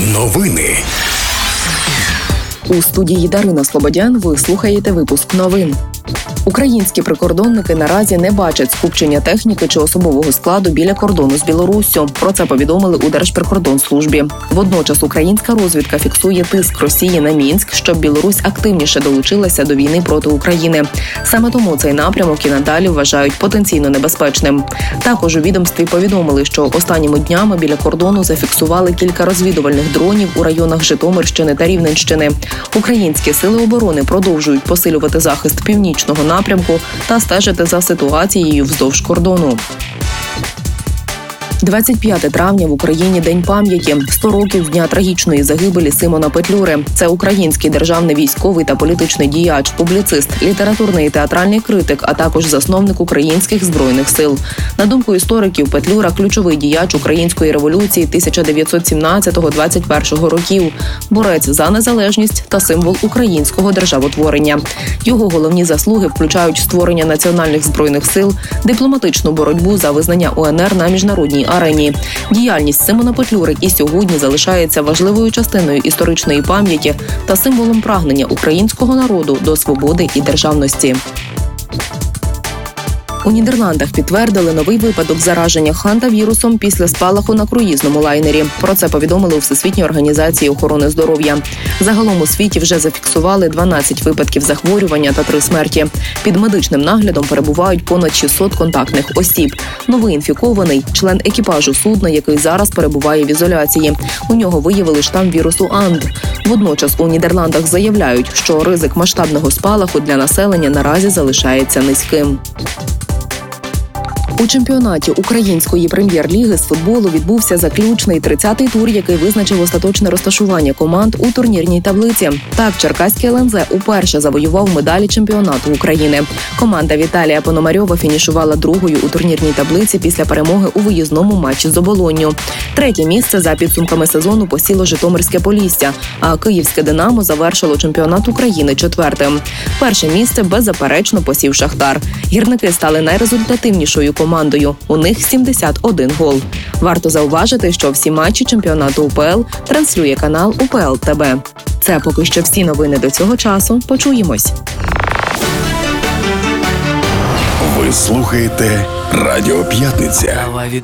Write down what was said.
Новини. У студії Дарина Слободян ви слухаєте випуск новин. Українські прикордонники наразі не бачать скупчення техніки чи особового складу біля кордону з Білоруссю. Про це повідомили у Держприкордонслужбі. Водночас українська розвідка фіксує тиск Росії на Мінськ, щоб Білорусь активніше долучилася до війни проти України. Саме тому цей напрямок і надалі вважають потенційно небезпечним. Також у відомстві повідомили, що останніми днями біля кордону зафіксували кілька розвідувальних дронів у районах Житомирщини та Рівненщини. Українські сили оборони продовжують посилювати захист північного напрямку та стежити за ситуацією вздовж кордону. 25 травня в Україні День пам'яті. 100 років з дня трагічної загибелі Симона Петлюри. Це український державний військовий та політичний діяч, публіцист, літературний і театральний критик, а також засновник українських збройних сил. На думку істориків, Петлюра – ключовий діяч української революції 1917-21 років, борець за незалежність та символ українського державотворення. Його головні заслуги включають створення національних збройних сил, дипломатичну боротьбу за визнання УНР на міжнародній арені. Діяльність Симона Петлюри і сьогодні залишається важливою частиною історичної пам'яті та символом прагнення українського народу до свободи і державності. У Нідерландах підтвердили новий випадок зараження хантавірусом після спалаху на круїзному лайнері. Про це повідомили у Всесвітній організації охорони здоров'я. Загалом у світі вже зафіксували 12 випадків захворювання та 3 смерті. Під медичним наглядом перебувають понад 600 контактних осіб. Новий інфікований – член екіпажу судна, який зараз перебуває в ізоляції. У нього виявили штам вірусу АНД. Водночас у Нідерландах заявляють, що ризик масштабного спалаху для населення наразі залишається низьким. У чемпіонаті Української прем'єр-ліги з футболу відбувся заключний 30-й тур, який визначив остаточне розташування команд у турнірній таблиці. Так, черкаський ЛНЗ уперше завоював медалі чемпіонату України. Команда Віталія Пономарьова фінішувала другою у турнірній таблиці після перемоги у виїзному матчі з Оболонню. Третє місце за підсумками сезону посіло Житомирське Полісся, а Київське Динамо завершило чемпіонат України 4-тим. Перше місце беззаперечно посів Шахтар. Гірники стали найрезультативнішою командою. У них 71 гол. Варто зауважити, що всі матчі чемпіонату УПЛ транслює канал УПЛ ТБ. Це поки що всі новини до цього часу. Почуємось. Ви слухаєте Радіо П'ятниця.